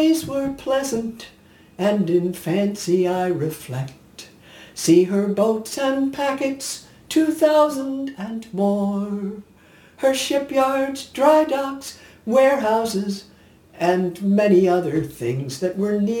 days were pleasant, and in fancy I reflect. See her boats and packets, 2,000 and more. Her shipyards, dry docks, warehouses, and many other things that were near.